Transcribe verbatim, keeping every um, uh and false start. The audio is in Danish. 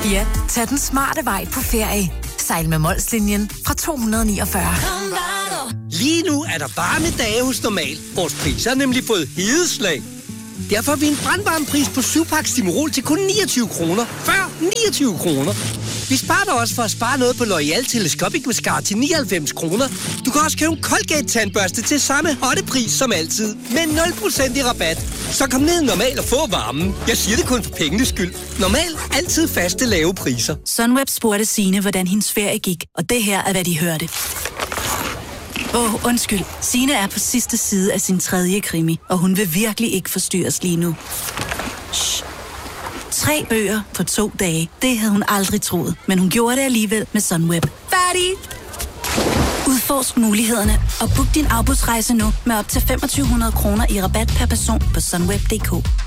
Ja, tag den smarte vej på ferie. Sejl med Molslinjen fra to hundrede niogfyrre. Lige nu er der varme dage hos Normal. Vores priser har nemlig fået hedeslag. Derfor har vi en brandvarmepris på syv pakke Stimorol til kun niogtyve kroner. Før niogtyve kroner. Vi sparer dig også for at spare noget på L'Oreal Telescopic Mascara til nioghalvfems kroner. Du kan også købe en Colgate tandbørste til samme hotte pris som altid. Med nul procent i rabat. Så kom ned Normal og få varmen. Jeg siger det kun for pengenes skyld. Normal. Altid faste lave priser. Sunweb spurgte Signe, hvordan hendes ferie gik. Og det her er, hvad de hørte. Åh, oh, undskyld. Signe er på sidste side af sin tredje krimi, og hun vil virkelig ikke forstyrres lige nu. Shh. Tre bøger på to dage. Det havde hun aldrig troet, men hun gjorde det alligevel med Sunweb. Færdig! Udforsk mulighederne og book din afbudsrejse nu med op til to tusind fem hundrede kroner i rabat per person på sunweb punktum d k.